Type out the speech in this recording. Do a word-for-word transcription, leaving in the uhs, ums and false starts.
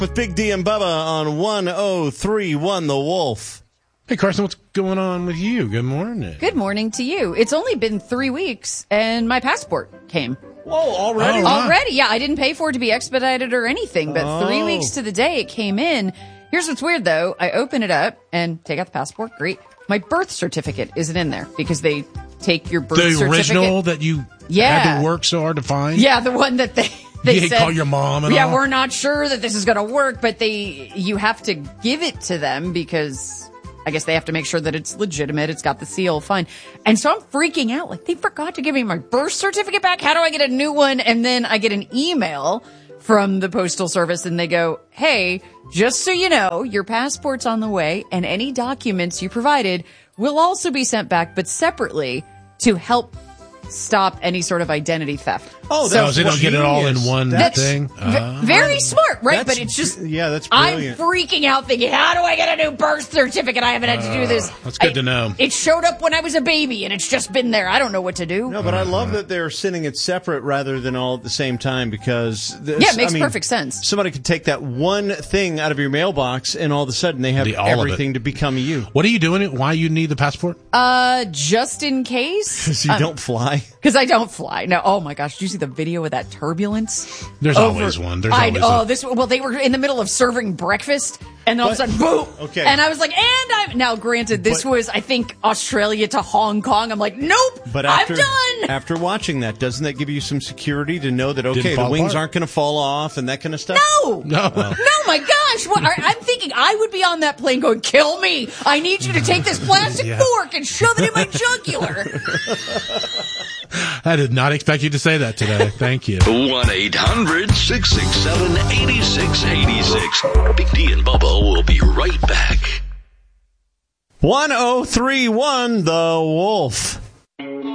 with Big D and Bubba on one oh three one The Wolf. Hey, Carson, what's going on with you? Good morning. Good morning to you. It's only been three weeks, and my passport came. Whoa, already? Oh, wow. Already, yeah. I didn't pay for it to be expedited or anything, but Oh. three weeks to the day it came in. Here's what's weird, though. I open it up and take out the passport. Great. My birth certificate isn't in there because they take your birth The certificate. original that you Yeah. had to work so hard to find? Yeah, the one that they... They You said, call your mom and yeah, all? we're not sure that this is going to work, but they, you have to give it to them because I guess they have to make sure that it's legitimate. It's got the seal, fine. And so I'm freaking out. Like, they forgot to give me my birth certificate back. How do I get a new one? And then I get an email from the Postal Service and they go, hey, just so you know, your passport's on the way and any documents you provided will also be sent back, but separately to help stop any sort of identity theft. Oh, So that's they don't get it all in genius. one That's- thing? V- Uh, very smart, right? That's But it's just, br- yeah, that's I'm brilliant. freaking out thinking, how do I get a new birth certificate? I haven't had to do this. that's good I- to know. It showed up when I was a baby and it's just been there. I don't know what to do. No, but I love that they're sending it separate rather than all at the same time because... This, Yeah, it makes I mean, perfect sense. Somebody could take that one thing out of your mailbox and all of a sudden they have The- all of it. everything to become you. What are you doing? It? Why you need the passport? Uh, just in case. So you don't fly? Because I don't fly. No, oh my gosh, did you see the video of that turbulence? There's always one. There's I, always oh, a- this. Well, they were in the middle of serving breakfast, and all But- of a sudden, boom! Okay. And I was like, and I'm now. Granted, this But- was, I think, Australia to Hong Kong. I'm like, nope, But after, I'm done. after watching that, doesn't that give you some security to know that, okay, the fall wings apart. aren't going to fall off and that kind of stuff? No, No. no, my gosh! What, I, I'm thinking I would be on that plane going, kill me! I need you to take this plastic Yeah. fork and shove it in my jugular. I did not expect you to say that today. Thank you. one eight hundred six six seven eight six eight six. Big D and Bubba will be right back. one oh three one The Wolf.